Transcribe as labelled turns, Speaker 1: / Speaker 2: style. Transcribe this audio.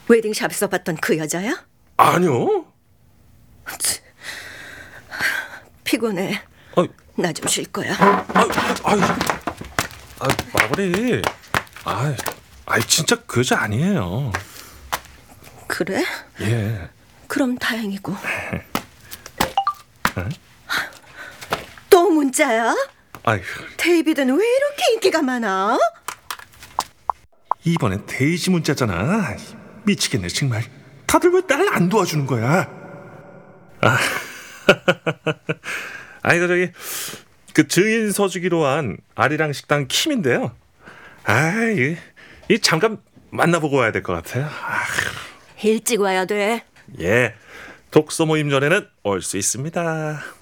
Speaker 1: 웨딩샵에서 봤던 그 여자야?
Speaker 2: 아니요.
Speaker 1: 피곤해.
Speaker 2: 아,
Speaker 1: 나 좀 쉴 거야.
Speaker 2: 마무리. 진짜 그 여자 아니에요.
Speaker 1: 그래?
Speaker 2: 예.
Speaker 1: 그럼 다행이고. 또 문자야?
Speaker 2: 아휴,
Speaker 1: 데이비드는 왜 이렇게 인기가 많아?
Speaker 2: 이번엔 데이지 문자잖아. 미치겠네 정말. 다들 왜 날 안 도와주는 거야? 아이고 저기 그 증인 서주기로 한 아리랑 식당 킴인데요. 이 잠깐 만나보고 와야 될 것 같아요.
Speaker 1: 일찍 와야 돼.
Speaker 2: 예, 독서 모임 전에는 올 수 있습니다.